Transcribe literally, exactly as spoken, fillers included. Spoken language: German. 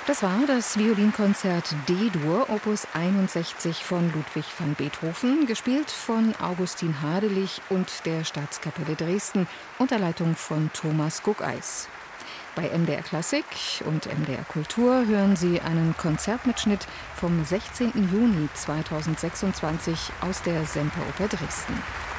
Das war das Violinkonzert D-Dur, Opus einundsechzig von Ludwig van Beethoven, gespielt von Augustin Hadelich und der Staatskapelle Dresden unter Leitung von Thomas Guckeis. Bei M D R Klassik und M D R Kultur hören Sie einen Konzertmitschnitt vom sechzehnten Juni zweitausendsechsundzwanzig aus der Semperoper Dresden.